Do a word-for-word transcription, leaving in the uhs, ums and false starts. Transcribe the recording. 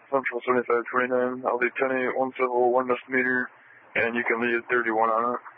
Central seventy-five twenty-nine. I'll leave ten eight one seven one estimator, and you can leave thirty-one on it.